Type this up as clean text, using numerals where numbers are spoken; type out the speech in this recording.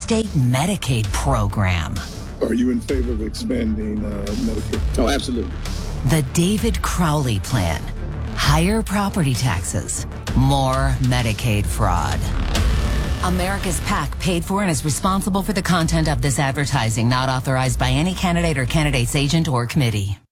state Medicaid program. Are you in favor of expanding Medicaid? Oh, absolutely. The David Crowley Plan. Higher property taxes, more Medicaid fraud. America's PAC paid for and is responsible for the content of this advertising, not authorized by any candidate or candidate's agent or committee.